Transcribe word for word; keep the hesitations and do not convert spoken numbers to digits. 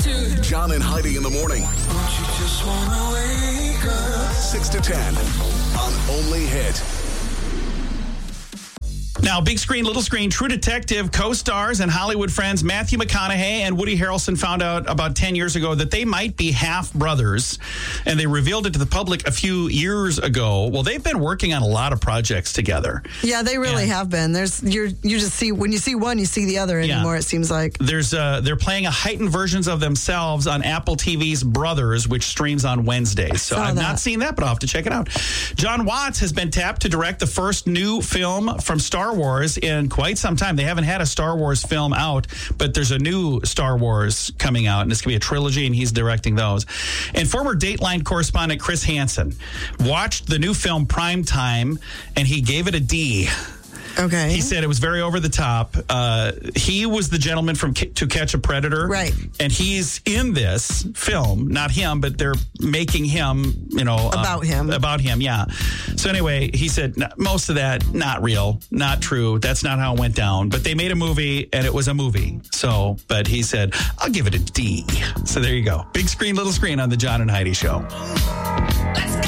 to. John and Heidi in the morning. Don't you just wanna wake up? six to ten on Only Hit. Now, big screen, little screen, True Detective co-stars and Hollywood friends Matthew McConaughey and Woody Harrelson found out about ten years ago that they might be half brothers, and they revealed it to the public a few years ago. Well, they've been working on a lot of projects together. Yeah, they really And have been. There's you're you just see when you see one, you see the other anymore. Yeah. It seems like There's uh, they're playing a heightened versions of themselves on Apple T V's Brothers, which streams on Wednesdays. So saw I've that. not seen that, but I'll have to check it out. John Watts has been tapped to direct the first new film from Star Wars in quite some time. They haven't had a Star Wars film out, but there's a new Star Wars coming out, and it's going to be a trilogy, and he's directing those. And former Dateline correspondent Chris Hansen watched the new film Prime Time, and he gave it a D. okay. He said it was very over the top. Uh, he was the gentleman from K- To Catch a Predator. Right. And he's in this film, not him, but they're making him, you know. About uh, him. About him, yeah. So anyway, he said "No, most of that, not real, not true. That's not how it went down. But they made a movie, and it was a movie. So, but he said, I'll give it a D. So there you go. Big screen, little screen on the John and Heidi Show. Let's